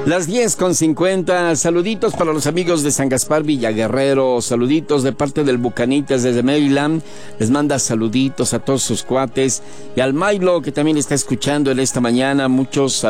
Las 10:50, saluditos para los amigos de San Gaspar Villaguerrero, saluditos de parte del Bucanitas desde Maryland, les manda saluditos a todos sus cuates y al Milo que también está escuchando en esta mañana, muchos saludos.